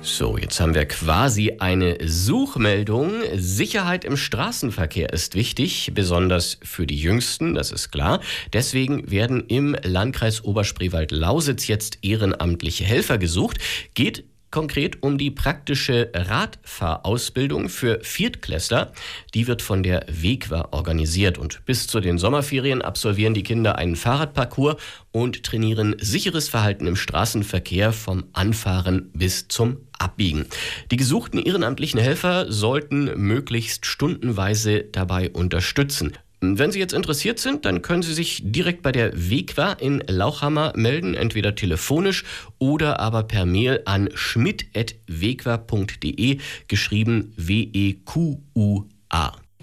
So, jetzt haben wir quasi eine Suchmeldung. Sicherheit im Straßenverkehr ist wichtig, besonders für die Jüngsten, das ist klar. Deswegen werden im Landkreis Oberspreewald-Lausitz jetzt ehrenamtliche Helfer gesucht. Geht konkret um die praktische Radfahrausbildung für Viertklässler. Die wird von der WEGWA organisiert und bis zu den Sommerferien absolvieren die Kinder einen Fahrradparcours und trainieren sicheres Verhalten im Straßenverkehr vom Anfahren bis zum Abbiegen. Die gesuchten ehrenamtlichen Helfer sollten möglichst stundenweise dabei unterstützen. Wenn Sie jetzt interessiert sind, dann können Sie sich direkt bei der WEGWA in Lauchhammer melden, entweder telefonisch oder aber per Mail an schmidt@wegwa.de, geschrieben WEQUA.